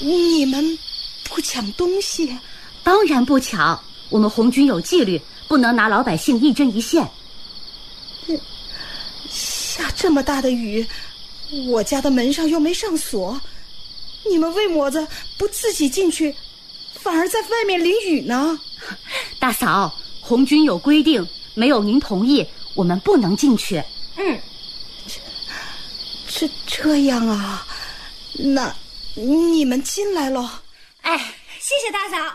你们不抢东西？ 当然不抢，我们红军有纪律，不能拿老百姓一针一线。 下这么大的雨，我家的门上又没上锁，你们为么子不自己进去，反而在外面淋雨呢？ 大嫂，红军有规定，没有您同意，我们不能进去。 这样啊，那你们进来了。 哎，谢谢大嫂。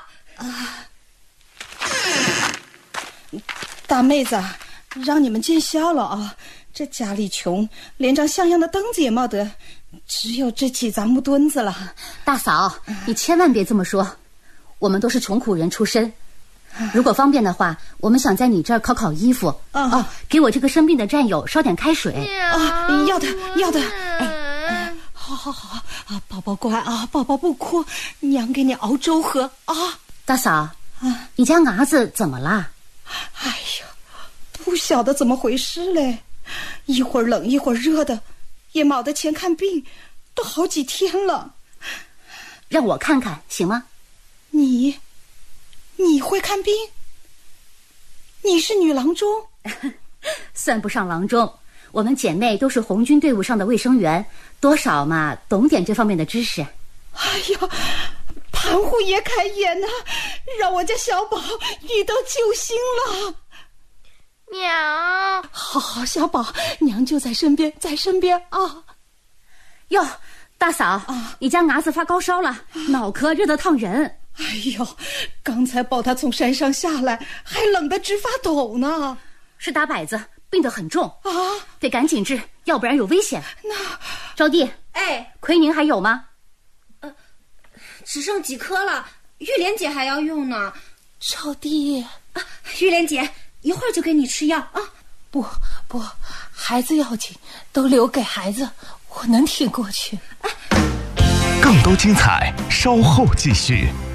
大妹子，让你们见笑了啊！这家里穷，连张像样的凳子也没得，只有这几张木墩子了。 大嫂，你千万别这么说，我们都是穷苦人出身。如果方便的话，我们想在你这儿烤衣服。给我这个生病的战友烧点开水。 要的。好啊，宝宝乖啊，宝宝不哭，娘给你熬粥喝啊。 大嫂，你家伢子怎么啦？ 哎呀，不晓得怎么回事嘞，一会儿冷一会儿热的，也没得钱看病，都好几天了。 让我看看行吗？ 你会看病？你是女郎中？ 算不上郎中，我们姐妹都是红军队伍上的卫生员，多少嘛懂点这方面的知识。 哎呀，盘户爷开眼啊，让我家小宝遇到救星了。 娘， 好，小宝，娘就在身边啊。 哟，大嫂，你家伢子发高烧了，脑壳热得烫人。 哎呦，刚才抱他从山上下来，还冷得直发抖呢。 是打摆子，病得很重啊， 得赶紧治，要不然有危险。 那招娣，奎宁还有吗？ 只剩几颗了，玉莲姐还要用呢。 招娣， 玉莲姐，一会儿就给你吃药啊。 不，孩子要紧，都留给孩子，我能挺过去。 更多精彩稍后继续。